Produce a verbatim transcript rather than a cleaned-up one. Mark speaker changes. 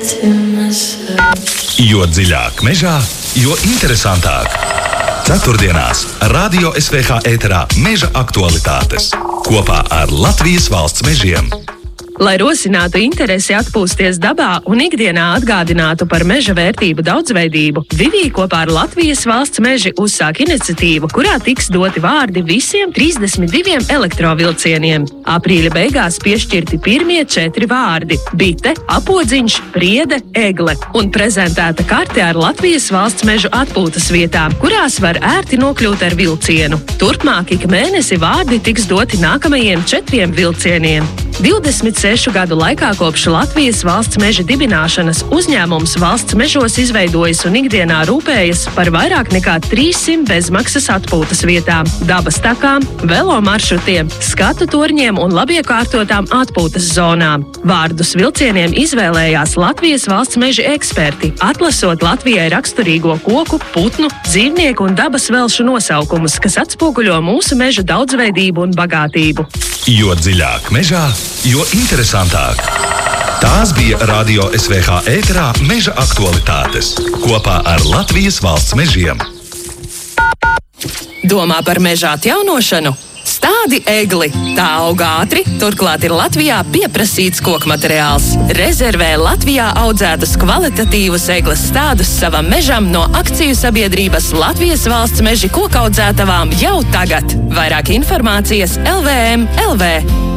Speaker 1: Jo dziļāk mežā, jo interesantāk. Ceturtdienās Radio S V H ēterā Meža aktualitātes kopā ar Latvijas valsts mežiem.
Speaker 2: Lai rosinātu interesi atpūsties dabā un ikdienā atgādinātu par meža vērtību daudzveidību, Vivī kopā ar Latvijas valsts meži uzsāk iniciatīvu, kurā tiks doti vārdi visiem trīsdesmit diviem elektrovilcieniem. Aprīļa beigās piešķirti pirmie četri vārdi – bite, apodziņš, priede, egle un prezentēta karte ar Latvijas valsts mežu atpūtas vietām, kurās var ērti nokļūt ar vilcienu. Turpmāk ik mēnesi vārdi tiks doti nākamajiem četriem vilcieniem. divdesmit sešu gadu laikā kopš Latvijas valsts meža dibināšanas uzņēmums valsts mežos izveidojis un ikdienā rūpējas par vairāk nekā trīssimt bezmaksas atpūtas vietām, dabas takām, velo maršrutiem, skatu torņiem un labiekārtotām atpūtas zonām. Vārdus vilcieniem izvēlējās Latvijas valsts meža eksperti, atlasot Latvijai raksturīgo koku, putnu, dzīvnieku un dabas velšu nosaukumus, kas atspoguļo mūsu meža daudzveidību un bagātību.
Speaker 1: Jo dziļāk mežā, jo interesantāk. Tās bija Radio S V H ēterā Meža aktualitātes kopā ar Latvijas valsts mežiem.
Speaker 2: Domā par meža atjaunošanu? Stādi egli. Tā aug ātri, turklāt ir Latvijā pieprasīts koku materiāls. Rezervē Latvijā audzētus kvalitatīvus egles stādus savam mežam no akciju sabiedrības Latvijas valsts meži kokaudzētavām jau tagad. Vairāk informācijas L V M L V.